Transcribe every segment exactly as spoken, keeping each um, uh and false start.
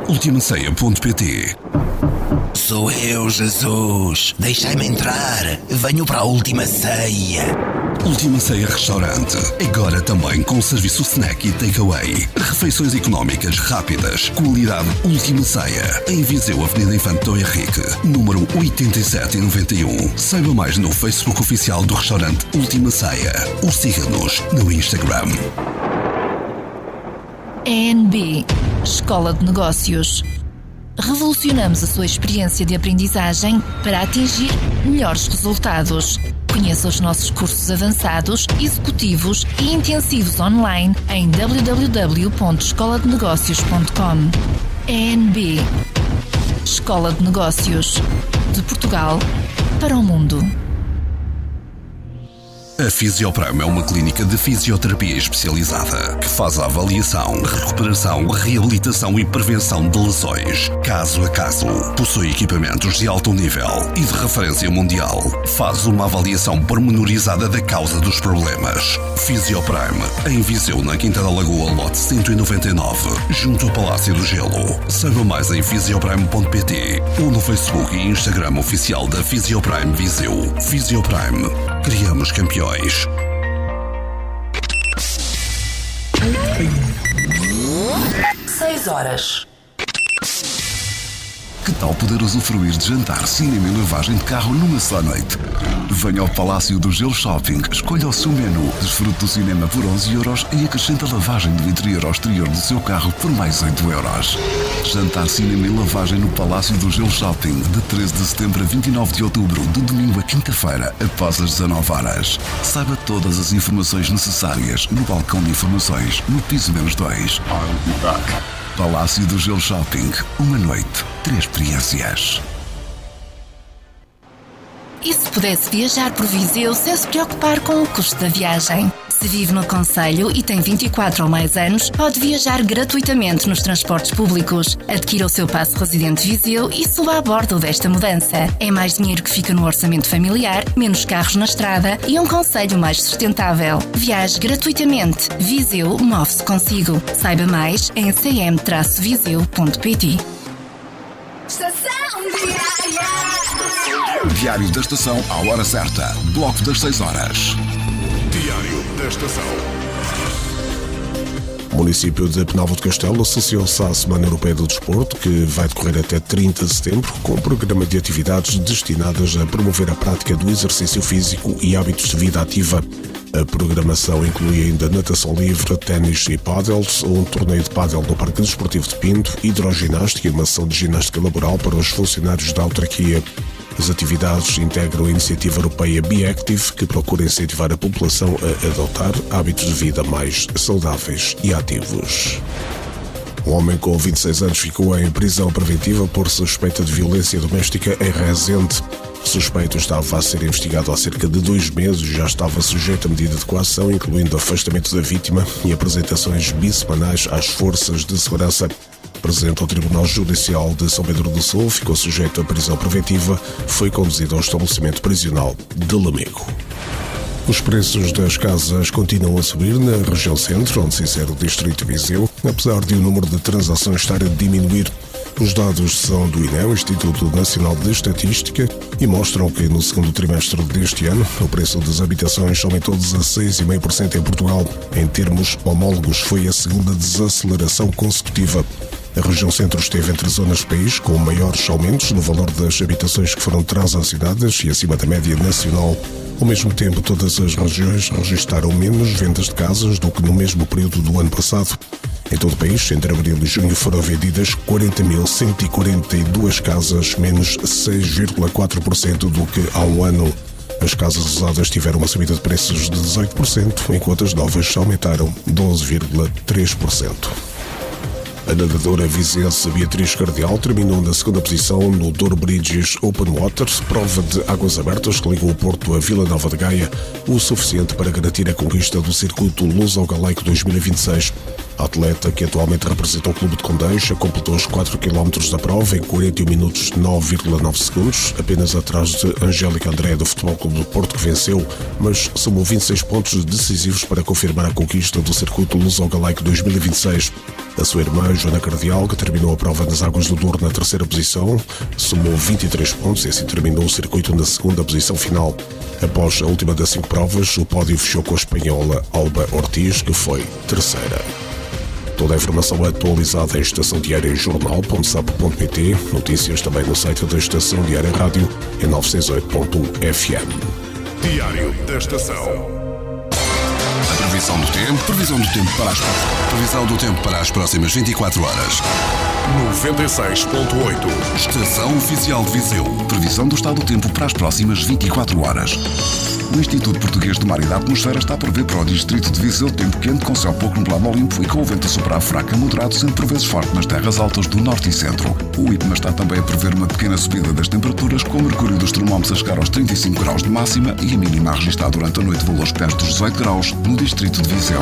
ultima ceia ponto pt. Sou eu, Jesus. Deixai-me entrar. Venho para a Última Ceia. Última Ceia Restaurante. Agora também com serviço snack e takeaway. Refeições económicas rápidas. Qualidade Última Ceia. Em Viseu, Avenida Infante do Henrique, número oitenta e sete noventa e um. Saiba mais no Facebook oficial do restaurante Última Ceia. Ou siga-nos no Instagram. E N B, Escola de Negócios. Revolucionamos a sua experiência de aprendizagem para atingir melhores resultados. Conheça os nossos cursos avançados, executivos e intensivos online em w w w ponto escola de negócios ponto com. E N B, Escola de Negócios. De Portugal para o mundo. A Fisioprime é uma clínica de fisioterapia especializada que faz a avaliação, recuperação, reabilitação e prevenção de lesões, caso a caso. Possui equipamentos de alto nível e de referência mundial. Faz uma avaliação pormenorizada da causa dos problemas. Fisioprime, em Viseu, na Quinta da Lagoa, lote cento e noventa e nove, junto ao Palácio do Gelo. Saiba mais em fisioprime ponto pt ou no Facebook e Instagram oficial da Fisioprime Viseu. Fisioprime. Criamos campeões. Seis horas. Que tal poder usufruir de jantar, cinema e lavagem de carro numa só noite? Venha ao Palácio do Gelo Shopping, escolha o seu menu, desfrute do cinema por onze euros e acrescente a lavagem do interior ao exterior do seu carro por mais oito euros. Jantar, cinema e lavagem no Palácio do Gelo Shopping, de treze de setembro a vinte e nove de outubro, de domingo a quinta-feira, após as dezanove horas. Saiba todas as informações necessárias no balcão de informações, no piso menos dois. Palácio do Gelo Shopping. Uma noite, três experiências. E se pudesse viajar por Viseu sem se preocupar com o custo da viagem? Se vive no concelho e tem vinte e quatro ou mais anos, pode viajar gratuitamente nos transportes públicos. Adquira o seu passe residente Viseu e suba a bordo desta mudança. É mais dinheiro que fica no orçamento familiar, menos carros na estrada e um concelho mais sustentável. Viaje gratuitamente. Viseu move-se consigo. Saiba mais em c m viseu ponto p t. Estação Diária. Diário da Estação à hora certa. Bloco das seis horas. Diário da Estação. O município de Penalva de Castelo associou-se à Semana Europeia do Desporto, que vai decorrer até trinta de setembro, com um programa de atividades destinadas a promover a prática do exercício físico e hábitos de vida ativa. A programação inclui ainda natação livre, ténis e pádels, um torneio de pádel no Parque Desportivo de Pinto, hidroginástica e uma sessão de ginástica laboral para os funcionários da autarquia. As atividades integram a iniciativa europeia BeActive, que procura incentivar a população a adotar hábitos de vida mais saudáveis e ativos. Um homem com vinte e seis anos ficou em prisão preventiva por suspeita de violência doméstica em Rezende. O suspeito estava a ser investigado há cerca de dois meses e já estava sujeito a medida de coação, incluindo afastamento da vítima e apresentações bissemanais às forças de segurança. Presente ao Tribunal Judicial de São Pedro do Sul, ficou sujeito à prisão preventiva, foi conduzido ao estabelecimento prisional de Lamego. Os preços das casas continuam a subir na região centro, onde se insere o distrito de Viseu, apesar de o número de transações estar a diminuir. Os dados são do I N E, o Instituto Nacional de Estatística, e mostram que no segundo trimestre deste ano o preço das habitações aumentou dezasseis vírgula cinco por cento em Portugal. Em termos homólogos, foi a segunda desaceleração consecutiva. A região centro esteve entre as zonas do país com maiores aumentos no valor das habitações que foram transacionadas e acima da média nacional. Ao mesmo tempo, todas as regiões registraram menos vendas de casas do que no mesmo período do ano passado. Em todo o país, entre abril e junho, foram vendidas quarenta mil cento e quarenta e duas casas, menos seis vírgula quatro por cento do que há um ano. As casas usadas tiveram uma subida de preços de dezoito por cento, enquanto as novas aumentaram doze vírgula três por cento. A nadadora vizense Beatriz Cardial terminou na segunda posição no Douro Bridges Open Water, prova de águas abertas que ligou o Porto a Vila Nova de Gaia, o suficiente para garantir a conquista do circuito Luso-Galaico dois mil e vinte e seis. A atleta, que atualmente representa o Clube de Condeixa, completou os quatro quilómetros da prova em quarenta e um minutos nove vírgula nove segundos, apenas atrás de Angélica André do Futebol Clube do Porto, que venceu, mas somou vinte e seis pontos decisivos para confirmar a conquista do circuito Luso-Galaico dois mil e vinte e seis. A sua irmã, Joana Cardial, que terminou a prova nas Águas do Douro na terceira posição, somou vinte e três pontos e assim terminou o circuito na segunda posição final. Após a última das cinco provas, o pódio fechou com a espanhola Alba Ortiz, que foi terceira. Toda a informação é atualizada em estação diária em jornal ponto sap ponto pt, notícias também no site da Estação Diária Rádio em novecentos e oito ponto f m. Diário da Estação. A previsão do tempo, previsão do tempo para as previsão do tempo para as próximas vinte e quatro horas. noventa e seis ponto oito. Estação Oficial de Viseu. Previsão do estado do tempo para as próximas vinte e quatro horas. O Instituto Português do Mar e da Atmosfera está a prever para o distrito de Viseu tempo quente com céu pouco nublado ao limpo e com o vento a soprar fraco a moderado, sendo por vezes forte nas terras altas do norte e centro. O IPMA está também a prever uma pequena subida das temperaturas, com o mercúrio dos termómetros a chegar aos trinta e cinco graus de máxima e a mínima a registrar durante a noite valores perto dos dezoito graus no distrito de Viseu.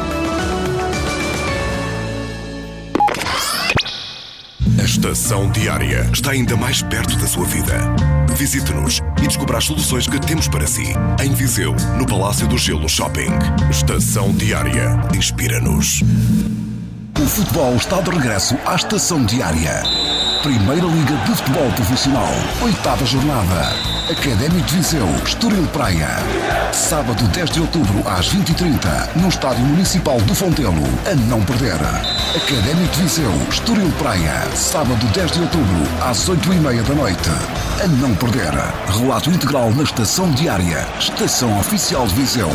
A Estação Diária está ainda mais perto da sua vida. Visite-nos e descubra as soluções que temos para si. Em Viseu, no Palácio do Gelo Shopping. Estação Diária. Inspira-nos. O futebol está de regresso à Estação Diária. Primeira Liga de Futebol Profissional. Oitava jornada. Académico de Viseu, Estoril Praia. Sábado dez de outubro às vinte e trinta, no Estádio Municipal do Fontelo. A não perder. Académico de Viseu, Estoril Praia. Sábado dez de outubro às oito e meia da noite. A não perder. Relato integral na Estação Diária. Estação Oficial de Viseu.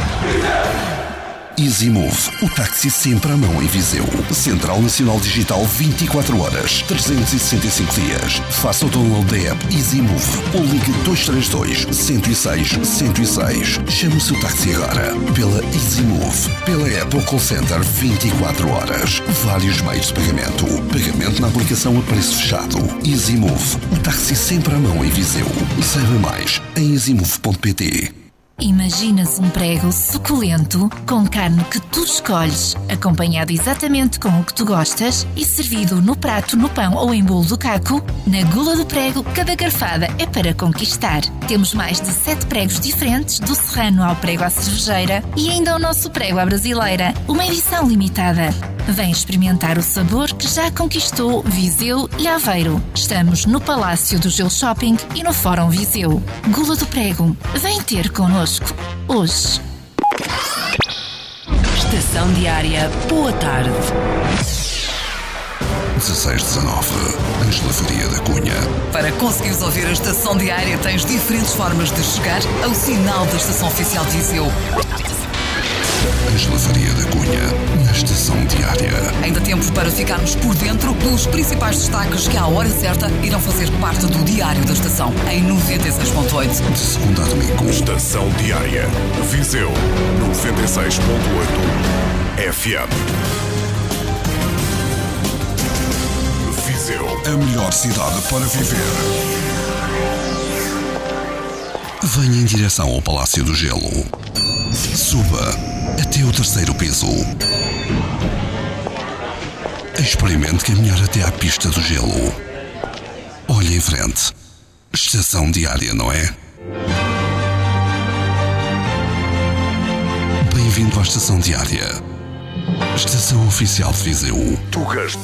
EasyMove, o táxi sempre à mão em Viseu. Central Nacional Digital vinte e quatro horas, trezentos e sessenta e cinco dias. Faça o download da app EasyMove ou ligue dois três dois, um zero seis, um zero seis. Chame o seu táxi agora pela EasyMove, pela app ou call center vinte e quatro horas. Vários meios de pagamento. Pagamento na aplicação a preço fechado. EasyMove, o táxi sempre à mão em Viseu. Saiba mais em easymove ponto pt. Imaginas um prego suculento, com carne que tu escolhes, acompanhado exatamente com o que tu gostas e servido no prato, no pão ou em bolo do caco? Na Gula do Prego, cada garfada é para conquistar. Temos mais de sete pregos diferentes, do serrano ao prego à cervejeira e ainda o nosso prego à brasileira, uma edição limitada. Vem experimentar o sabor que já conquistou Viseu e Aveiro. Estamos no Palácio do Gelo Shopping e no Fórum Viseu. Gula do Prego, vem ter connosco hoje. Estação Diária, boa tarde. dezasseis dezenove, Ângela Faria da Cunha. Para conseguires ouvir a Estação Diária, tens diferentes formas de chegar ao sinal da Estação Oficial de Viseu. Ângela Faria da Cunha, na Estação Diária. Ainda temos para ficarmos por dentro dos principais destaques que à hora certa irão fazer parte do Diário da Estação, em noventa e seis ponto oito. De segunda a domingo. Estação Diária. Viseu, noventa e seis ponto oito F M. Viseu, a melhor cidade para viver. Venha em direção ao Palácio do Gelo. Suba até o terceiro piso. Experimente caminhar até à pista do gelo. Olhe em frente. Estação Diária, não é? Bem-vindo à Estação Diária. Estação Oficial de Viseu. Tugas